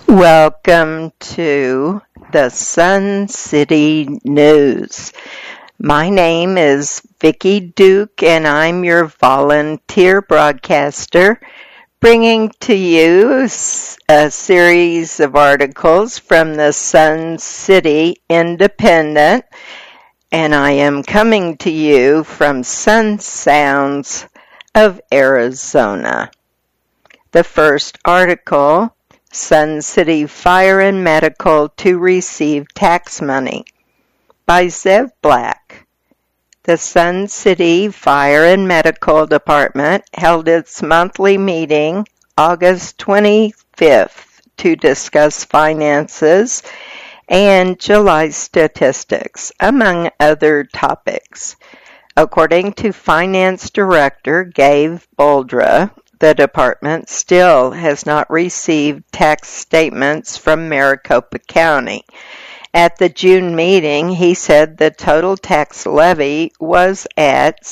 Welcome to the Sun City News. My name is Vicki Duke and I'm your volunteer broadcaster, bringing to you a series of articles from the Sun City Independent, and I am coming to you from Sun Sounds of Arizona. The first article, Sun City Fire and Medical to receive tax money, by Zev Black. The Sun City Fire and Medical Department held its monthly meeting August 25th to discuss finances and July statistics, among other topics. According to Finance Director Gabe Boldra, the department still has not received tax statements from Maricopa County. At the June meeting, he said the total tax levy was at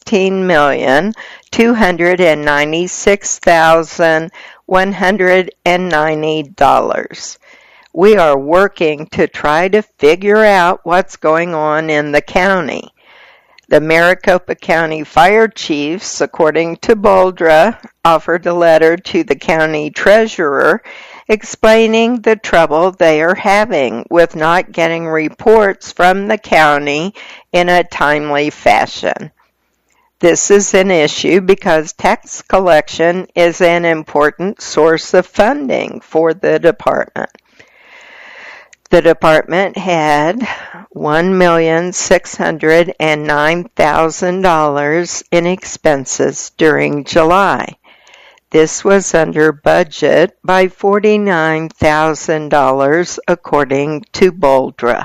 $16,296,190. We are working to try to figure out what's going on in the county. The Maricopa County Fire Chiefs, according to Boldra, offered a letter to the county treasurer explaining the trouble they are having with not getting reports from the county in a timely fashion. This is an issue because tax collection is an important source of funding for the department. The department had $1,609,000 in expenses during July. This was under budget by $49,000 according to Boldra.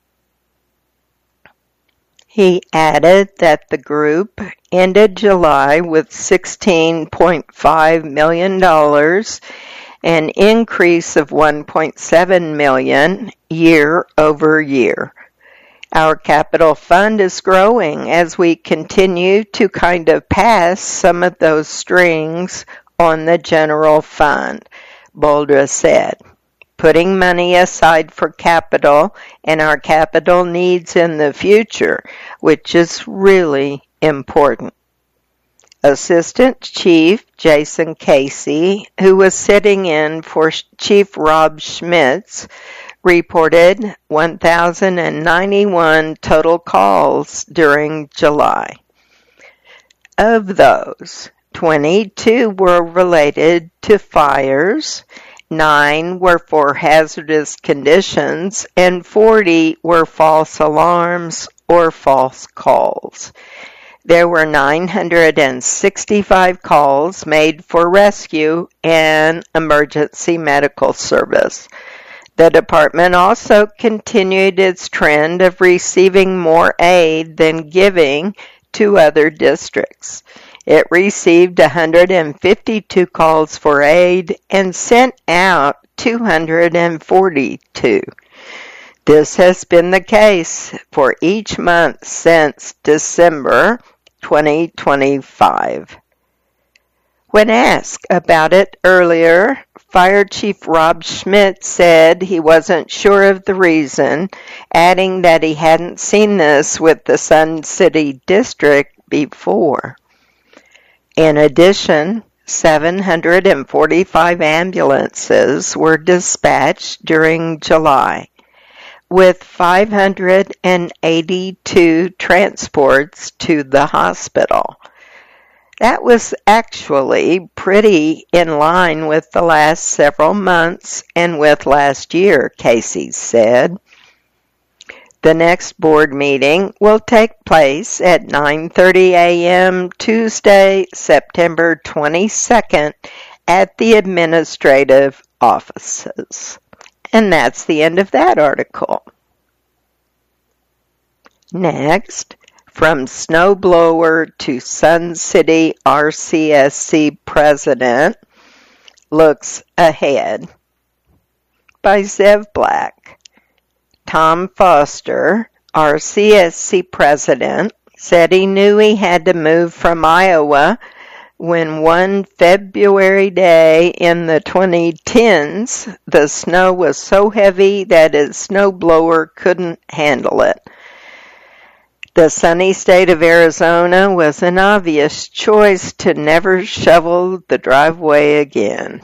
He added that the group ended July with $16.5 million, an increase of $1.7 million year over year. Our capital fund is growing as we continue to kind of pass some of those strings on the general fund, Boldra said, putting money aside for capital and our capital needs in the future, which is really important. Assistant Chief Jason Casey, who was sitting in for Chief Rob Schmitz, reported 1,091 total calls during July. Of those, 22 were related to fires, 9 were for hazardous conditions, and 40 were false alarms or false calls. There were 965 calls made for rescue and emergency medical service. The department also continued its trend of receiving more aid than giving to other districts. It received 152 calls for aid and sent out 242. This has been the case for each month since December 2025. When asked about it earlier, Fire Chief Rob Schmidt said he wasn't sure of the reason, adding that he hadn't seen this with the Sun City District before. In addition, 745 ambulances were dispatched during July, with 582 transports to the hospital. That was actually pretty in line with the last several months and with last year, Casey said. The next board meeting will take place at 9:30 a.m. Tuesday, September 22nd at the administrative offices. And that's the end of that article. Next, from snowblower to Sun City RCSC president, looks ahead, by Zev Black. Tom Foster, RCSC president, said he knew he had to move from Iowa when one February day in the 2010s, the snow was so heavy that his snowblower couldn't handle it. The sunny state of Arizona was an obvious choice to never shovel the driveway again.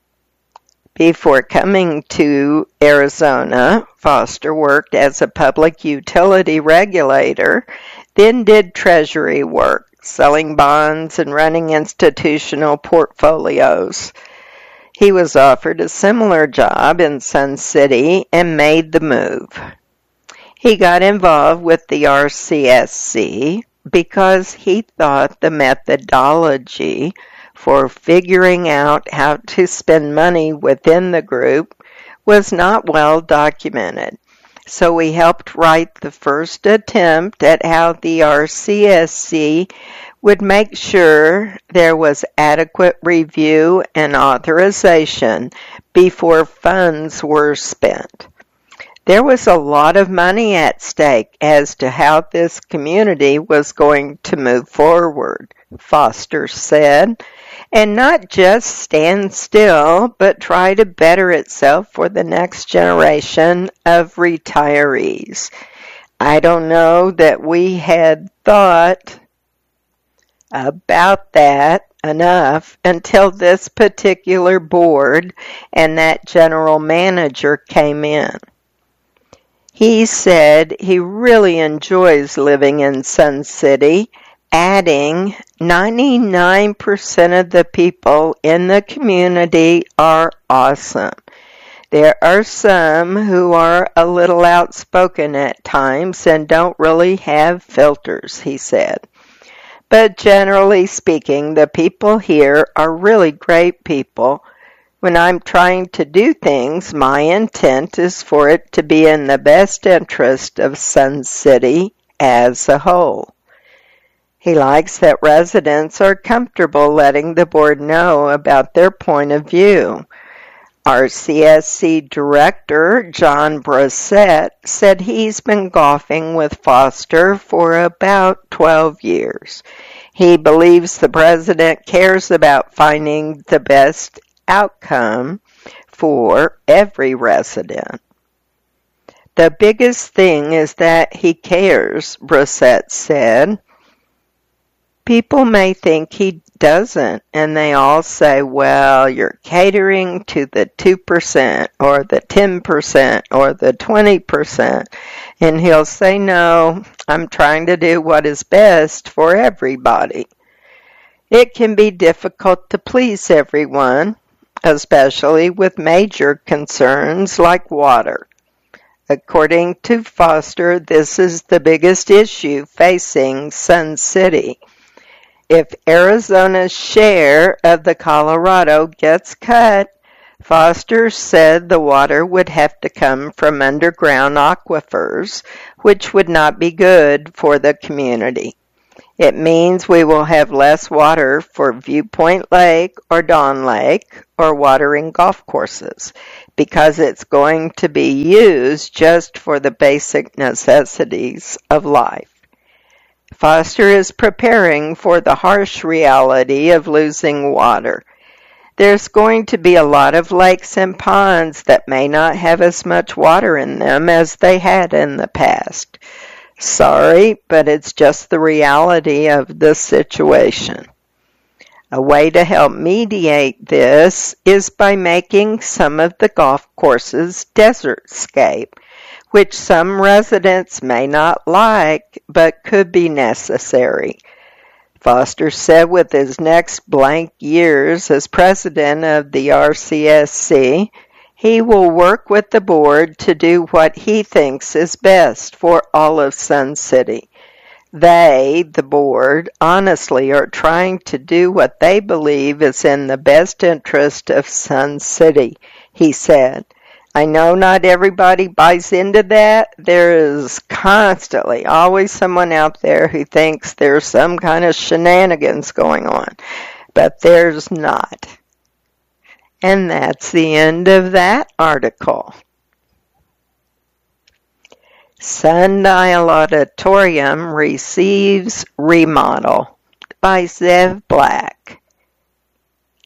Before coming to Arizona, Foster worked as a public utility regulator, then did treasury work, selling bonds and running institutional portfolios. He was offered a similar job in Sun City and made the move. He got involved with the RCSC because he thought the methodology for figuring out how to spend money within the group was not well documented. So we helped write the first attempt at how the RCSC would make sure there was adequate review and authorization before funds were spent. There was a lot of money at stake as to how this community was going to move forward, Foster said, and not just stand still, but try to better itself for the next generation of retirees. I don't know that we had thought about that enough until this particular board and that general manager came in. He said he really enjoys living in Sun City, adding 99% of the people in the community are awesome. There are some who are a little outspoken at times and don't really have filters, he said. But generally speaking, the people here are really great people. When I'm trying to do things, my intent is for it to be in the best interest of Sun City as a whole. He likes that residents are comfortable letting the board know about their point of view. RCSC Director John Brissett said he's been golfing with Foster for about 12 years. He believes the president cares about finding the best outcome for every resident. The biggest thing is that he cares, Brissett said. People may think he doesn't, and they all say, well, you're catering to the 2% or the 10% or the 20%. And he'll say, no, I'm trying to do what is best for everybody. It can be difficult to please everyone, especially with major concerns like water. According to Foster, this is the biggest issue facing Sun City. If Arizona's share of the Colorado gets cut, Foster said the water would have to come from underground aquifers, which would not be good for the community. It means we will have less water for Viewpoint Lake or Dawn Lake or watering golf courses because it's going to be used just for the basic necessities of life. Foster is preparing for the harsh reality of losing water. There's going to be a lot of lakes and ponds that may not have as much water in them as they had in the past. Sorry, but it's just the reality of the situation. A way to help mediate this is by making some of the golf courses desertscape, which some residents may not like but could be necessary. Foster said with his next blank years as president of the RCSC, he will work with the board to do what he thinks is best for all of Sun City. They, the board, honestly are trying to do what they believe is in the best interest of Sun City, he said. I know not everybody buys into that. There is constantly always someone out there who thinks there's some kind of shenanigans going on, but there's not. And that's the end of that article. Sundial Auditorium receives remodel by Zev Black.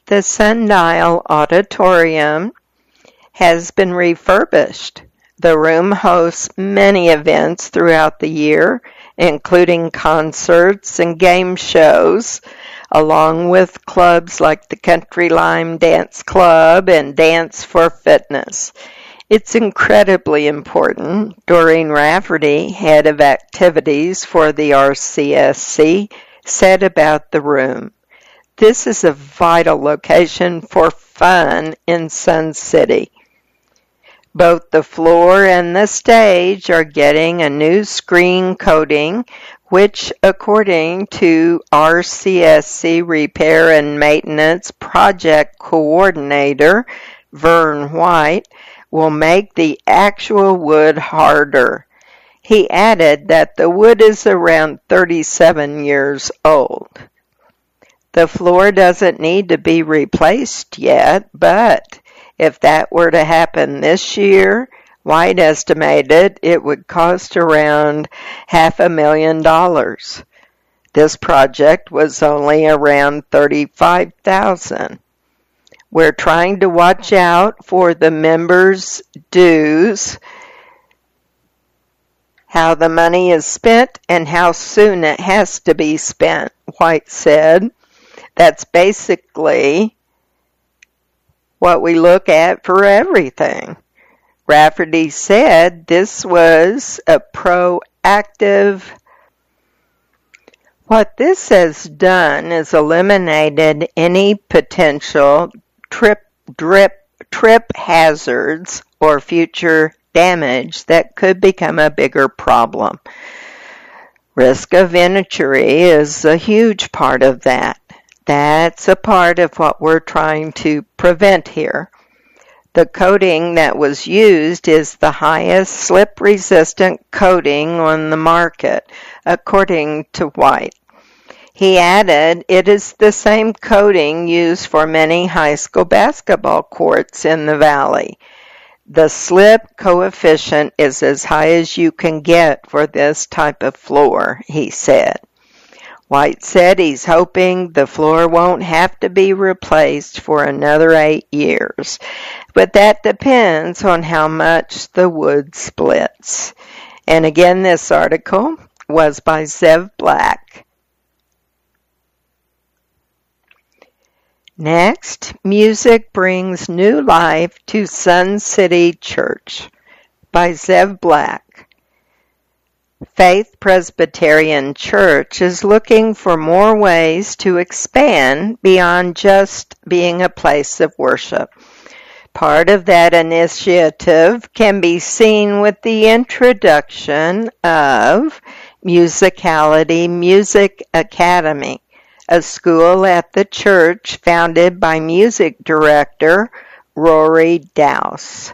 The Sundial Auditorium has been refurbished. The room hosts many events throughout the year, including concerts and game shows, along with clubs like the Country Lime Dance Club and Dance for Fitness. It's incredibly important. Doreen Rafferty, head of activities for the RCSC, said about the room, "This is a vital location for fun in Sun City. Both the floor and the stage are getting a new screen coating, which, according to RCSC Repair and Maintenance Project Coordinator Vern White, will make the actual wood harder." He added that the wood is around 37 years old. The floor doesn't need to be replaced yet, but if that were to happen this year, White estimated it would cost around $500,000. This project was only around $35,000. We're trying to watch out for the members' dues, how the money is spent, and how soon it has to be spent, White said. That's basically what we look at for everything. Rafferty said this was a proactive. What this has done is eliminated any potential trip hazards or future damage that could become a bigger problem. Risk of injury is a huge part of that. That's a part of what we're trying to prevent here. The coating that was used is the highest slip-resistant coating on the market, according to White. He added, it is the same coating used for many high school basketball courts in the valley. The slip coefficient is as high as you can get for this type of floor, he said. White said he's hoping the floor won't have to be replaced for another 8 years, but that depends on how much the wood splits. And again, this article was by Zev Black. Next, music brings new life to Sun City Church by Zev Black. Faith Presbyterian Church is looking for more ways to expand beyond just being a place of worship. Part of that initiative can be seen with the introduction of Musicality Music Academy, a school at the church founded by music director Rory Dowse.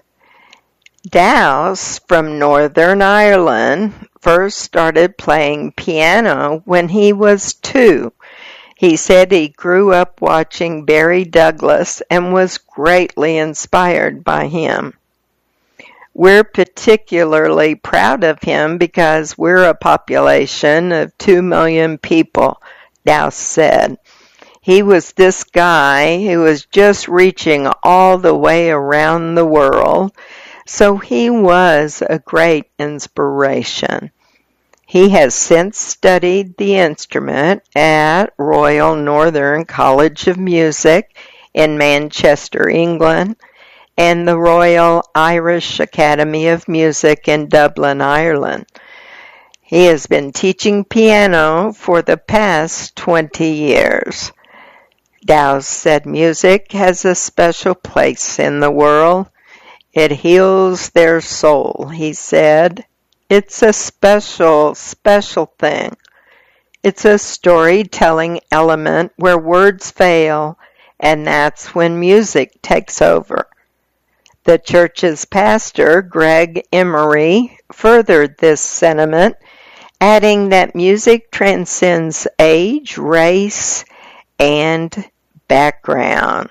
Dowse, from Northern Ireland, first started playing piano when he was 2. He said he grew up watching Barry Douglas and was greatly inspired by him. We're particularly proud of him because we're a population of 2 million people, Dowse said. He was this guy who was just reaching all the way around the world, so he was a great inspiration. He has since studied the instrument at Royal Northern College of Music in Manchester, England, and the Royal Irish Academy of Music in Dublin, Ireland. He has been teaching piano for the past 20 years. Dowse said music has a special place in the world. It heals their soul, he said. It's a special, special thing. It's a storytelling element where words fail, and that's when music takes over. The church's pastor, Greg Emery, furthered this sentiment, adding that music transcends age, race, and background.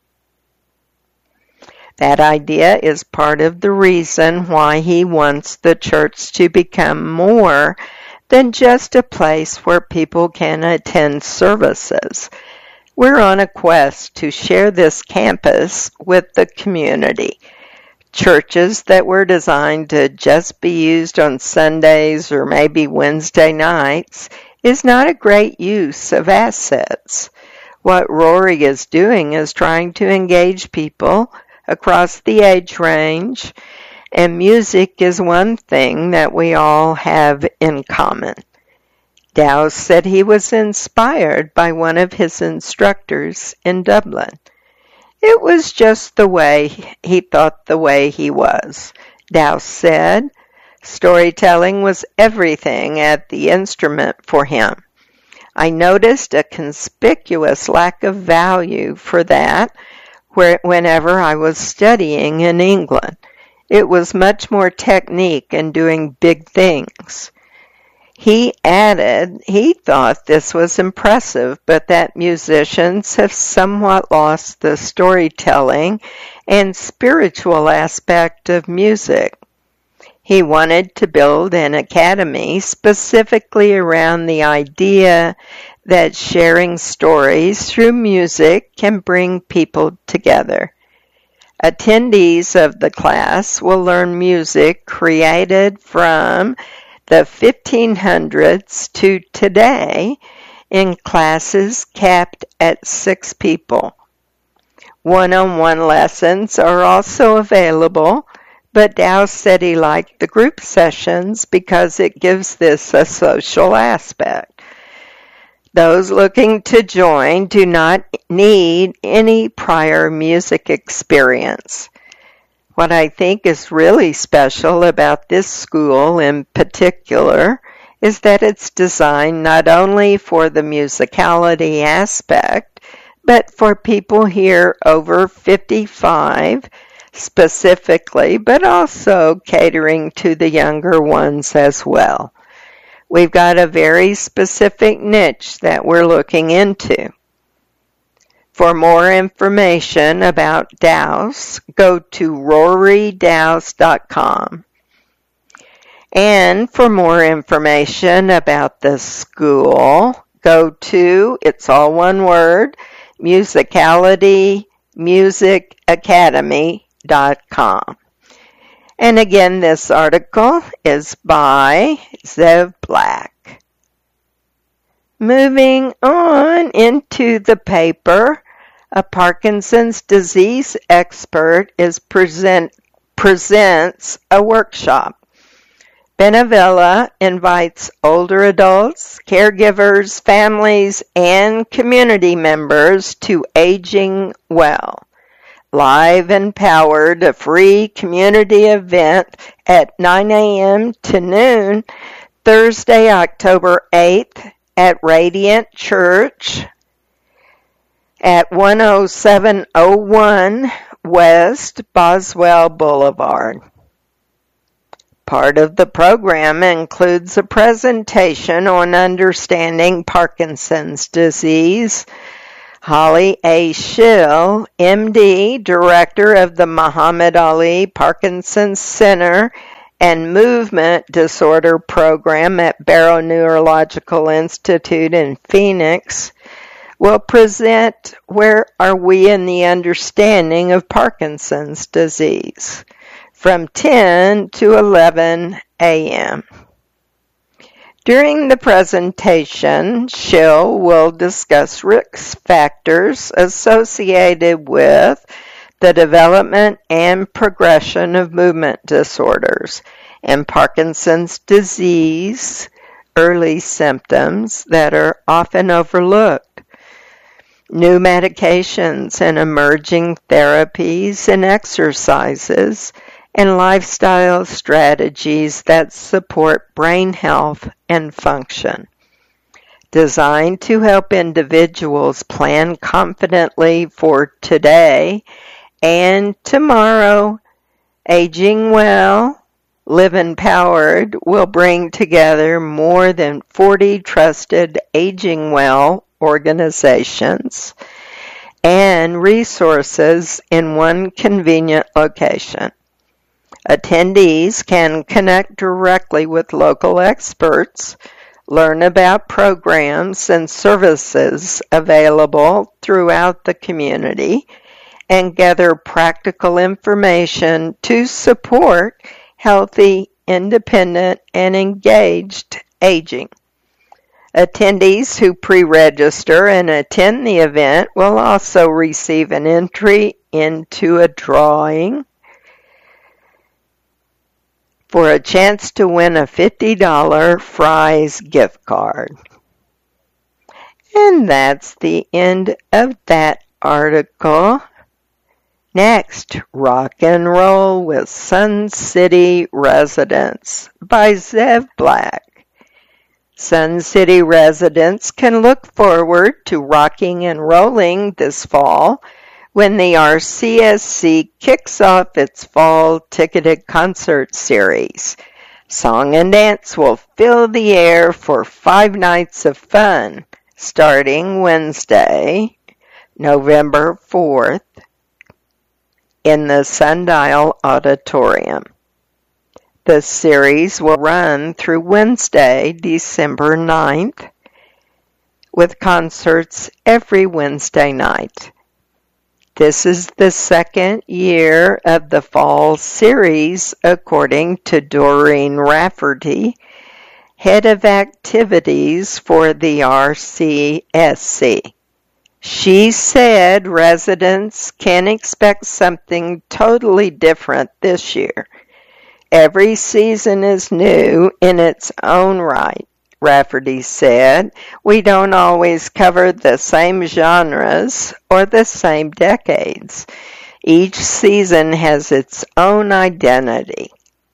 That idea is part of the reason why he wants the church to become more than just a place where people can attend services. We're on a quest to share this campus with the community. Churches that were designed to just be used on Sundays or maybe Wednesday nights is not a great use of assets. What Rory is doing is trying to engage people across the age range, and music is one thing that we all have in common. Dow said he was inspired by one of his instructors in Dublin. It was just the way he thought the way he was. Dow said storytelling was everything at the instrument for him. I noticed a conspicuous lack of value for that whenever I was studying in England. It was much more technique and doing big things. He added he thought this was impressive, but that musicians have somewhat lost the storytelling and spiritual aspect of music. He wanted to build an academy specifically around the idea that sharing stories through music can bring people together. Attendees of the class will learn music created from the 1500s to today in classes capped at 6 people. One-on-one lessons are also available, but Dow said he liked the group sessions because it gives this a social aspect. Those looking to join do not need any prior music experience. What I think is really special about this school in particular is that it's designed not only for the musicality aspect, but for people here over 55 specifically, but also catering to the younger ones as well. We've got a very specific niche that we're looking into. For more information about Dowse, go to rorydowse.com. And for more information about the school, go to, it's all one word, musicalitymusicacademy.com. And again, this article is by Zev Black. Moving on into the paper, a Parkinson's disease expert presents a workshop. Benevilla invites older adults, caregivers, families, and community members to Aging Well. Live and Powered, a free community event at 9 a.m. to noon, Thursday, October 8th at Radiant Church at 10701 West Boswell Boulevard. Part of the program includes a presentation on understanding Parkinson's disease. Holly A. Schill, MD, Director of the Muhammad Ali Parkinson's Center and Movement Disorder Program at Barrow Neurological Institute in Phoenix, will present Where Are We in the Understanding of Parkinson's Disease from 10 to 11 a.m. During the presentation, Schill will discuss risk factors associated with the development and progression of movement disorders and Parkinson's disease, early symptoms that are often overlooked, new medications and emerging therapies and exercises, and lifestyle strategies that support brain health and function. Designed to help individuals plan confidently for today and tomorrow, Aging Well, Live Empowered will bring together more than 40 trusted Aging Well organizations and resources in one convenient location. Attendees can connect directly with local experts, learn about programs and services available throughout the community, and gather practical information to support healthy, independent, and engaged aging. Attendees who pre-register and attend the event will also receive an entry into a drawing for a chance to win a $50 Fry's gift card. And that's the end of that article. Next, Rock and Roll with Sun City Residents by Zev Black. Sun City residents can look forward to rocking and rolling this fall when the RCSC kicks off its fall ticketed concert series. Song and dance will fill the air for 5 nights of fun, starting Wednesday, November 4th, in the Sundial Auditorium. The series will run through Wednesday, December 9th, with concerts every Wednesday night. This is the second year of the fall series, according to Doreen Rafferty, head of activities for the RCSC. She said residents can expect something totally different this year. Every season is new in its own right, Rafferty said. We don't always cover the same genres or the same decades. Each season has its own identity.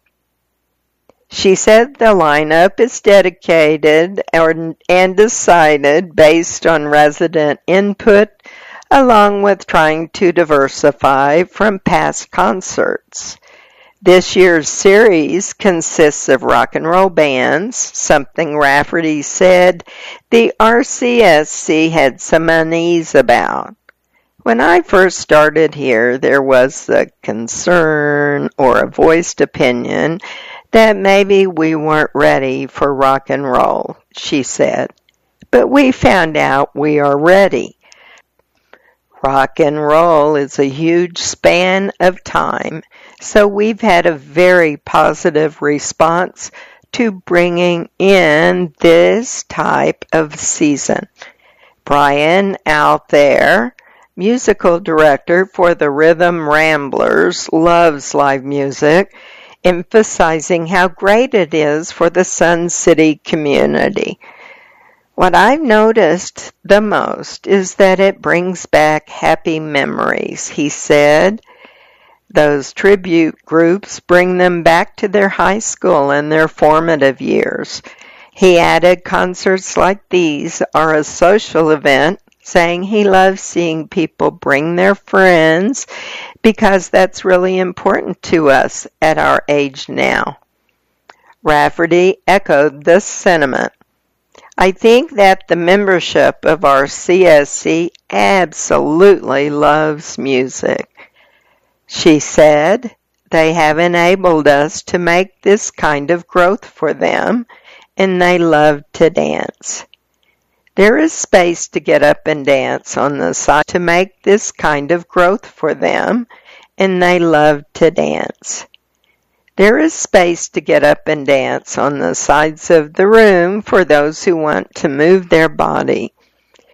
She said the lineup is dedicated and decided based on resident input, along with trying to diversify from past concerts. This year's series consists of rock and roll bands, something Rafferty said the RCSC had some unease about. When I first started here, there was a concern or a voiced opinion that maybe we weren't ready for rock and roll, she said. But we found out we are ready. Rock and roll is a huge span of time, so we've had a very positive response to bringing in this type of season. Brian Althair, musical director for the Rhythm Ramblers, loves live music, emphasizing how great it is for the Sun City community. What I've noticed the most is that it brings back happy memories, he said. Those tribute groups bring them back to their high school and their formative years. He added concerts like these are a social event, saying he loves seeing people bring their friends because that's really important to us at our age now. Rafferty echoed this sentiment. I think that the membership of our CSC absolutely loves music. She said they have enabled us to make this kind of growth for them, and they love to dance. There is space to get up and dance on the side to make this kind of growth for them, and they love to dance. There is space to get up and dance on the sides of the room for those who want to move their body.